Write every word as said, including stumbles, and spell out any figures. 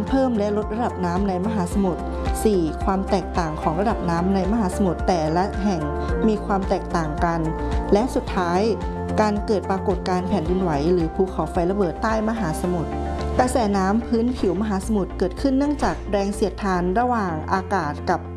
เพิ่มและลดระดับน้ำในมหาสมุทร สี่. ความแตกต่างของระดับน้ำในมหาสมุทรแต่ละแห่งมีความแตกต่างกันและสุดท้ายการเกิดปรากฏการณ์แผ่นดินไหวหรือภูเขาไฟระเบิดใต้มหาสมุทรกระแสน้ำพื้นผิวมหาสมุทรเกิดขึ้นเนื่องจากแรงเสียดทานระหว่างอากาศกับ